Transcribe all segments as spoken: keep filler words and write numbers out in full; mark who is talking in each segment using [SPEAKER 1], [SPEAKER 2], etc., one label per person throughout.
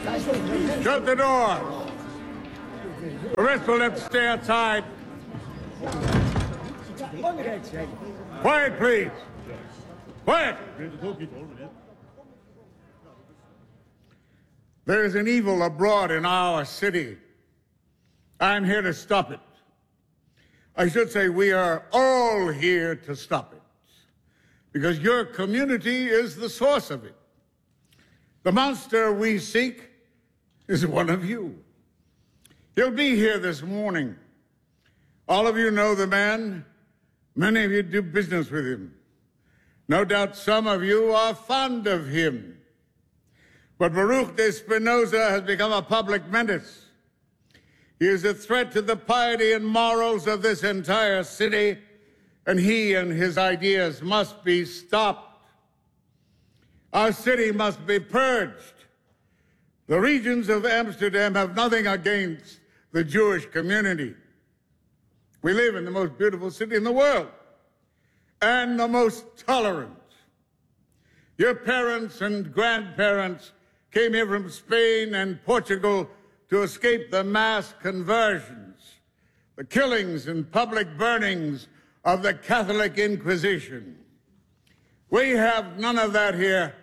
[SPEAKER 1] Shut the door. The rest will have to stay outside. Quiet, please. Quiet. There is an evil abroad in our city. I'm here to stop it. I should say we are all here to stop it, because your community is the source of it. The monster we seek is one of you. He'll be here this morning. All of you know the man. Many of you do business with him. No doubt some of you are fond of him. But Baruch de Spinoza has become a public menace. He is a threat to the piety and morals of this entire city, and he and his ideas must be stopped. Our city must be purged. The regions of Amsterdam have nothing against the Jewish community. We live in the most beautiful city in the world, and the most tolerant. Your parents and grandparents came here from Spain and Portugal to escape the mass conversions, the killings and public burnings of the Catholic Inquisition. We have none of that here.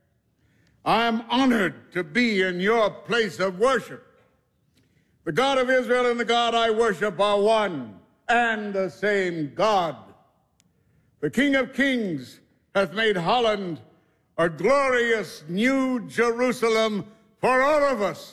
[SPEAKER 1] I am honored to be in your place of worship. The God of Israel and the God I worship are one and the same God. The King of Kings hath made Holland a glorious new Jerusalem for all of us.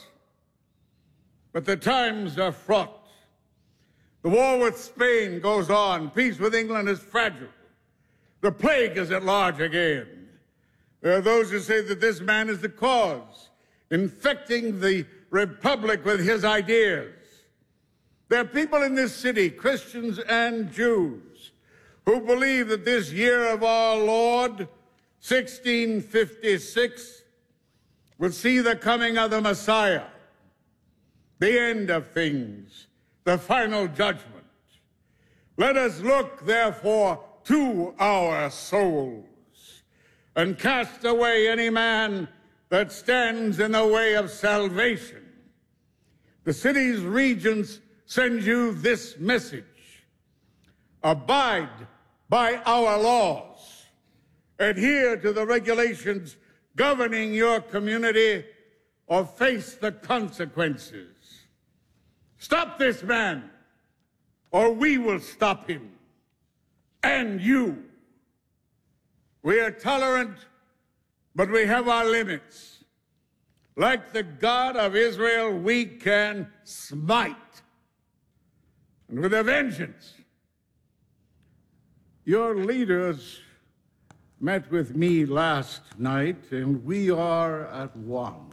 [SPEAKER 1] But the times are fraught. The war with Spain goes on. Peace with England is fragile. The plague is at large again. There are those who say that this man is the cause, infecting the republic with his ideas. There are people in this city, Christians and Jews, who believe that this year of our Lord, sixteen fifty-six, will see the coming of the Messiah, the end of things, the final judgment. Let us look, therefore, to our souls and cast away any man that stands in the way of salvation. The city's regents send you this message: abide by our laws, adhere to the regulations governing your community, or face the consequences. Stop this man, or we will stop him, and you. We are tolerant, but we have our limits. Like the God of Israel, we can smite, and with a vengeance. Your leaders met with me last night, and we are at one.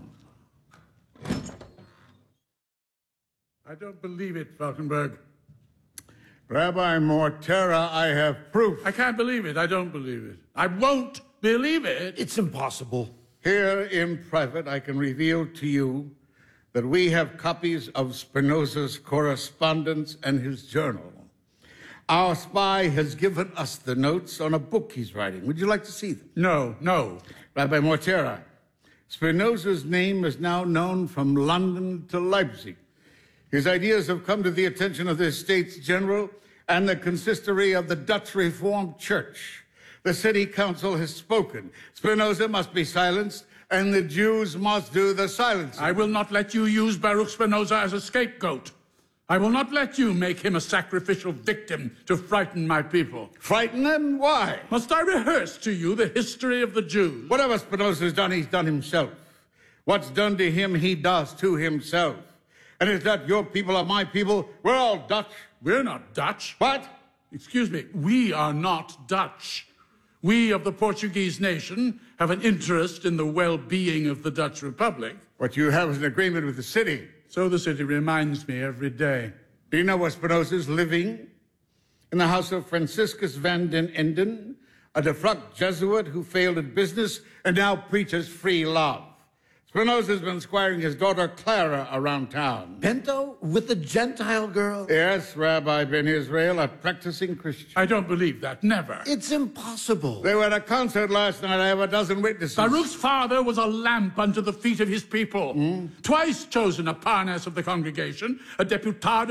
[SPEAKER 1] I don't believe it, Falkenberg. Rabbi Mortera, I have proof.
[SPEAKER 2] I can't believe it. I don't believe it. I won't believe it.
[SPEAKER 3] It's impossible.
[SPEAKER 1] Here in private, I can reveal to you that we have copies of Spinoza's correspondence and his journal. Our spy has given us the notes on a book he's writing. Would you like to see them?
[SPEAKER 2] No, no.
[SPEAKER 1] Rabbi Mortera, Spinoza's name is now known from London to Leipzig. His ideas have come to the attention of the States General and the consistory of the Dutch Reformed Church. The city council has spoken. Spinoza must be silenced, and the Jews must do the silencing.
[SPEAKER 2] I will not let you use Baruch Spinoza as a scapegoat. I will not let you make him a sacrificial victim to frighten my people.
[SPEAKER 1] Frighten them? Why?
[SPEAKER 2] Must I rehearse to you the history of the Jews?
[SPEAKER 1] Whatever Spinoza's done, he's done himself. What's done to him, he does to himself. And is that your people or my people? We're all Dutch.
[SPEAKER 2] We're not Dutch.
[SPEAKER 1] What?
[SPEAKER 2] Excuse me, we are not Dutch. We of the Portuguese nation have an interest in the well-being of the Dutch Republic.
[SPEAKER 1] What you have is an agreement with the city.
[SPEAKER 2] So the city reminds me every day.
[SPEAKER 1] Do you know where Spinoza's living? In the house of Franciscus van den Enden, a defrocked Jesuit who failed at business and now preaches free love. Spinoza's been squiring his daughter Clara around town.
[SPEAKER 3] Pinto with the Gentile girl?
[SPEAKER 1] Yes, Rabbi Ben Israel, a practicing Christian.
[SPEAKER 2] I don't believe that. Never.
[SPEAKER 3] It's impossible.
[SPEAKER 1] They were at a concert last night. I have a dozen witnesses.
[SPEAKER 2] Baruch's father was a lamp unto the feet of his people.
[SPEAKER 1] Mm.
[SPEAKER 2] Twice chosen a parnas of the congregation, a deputado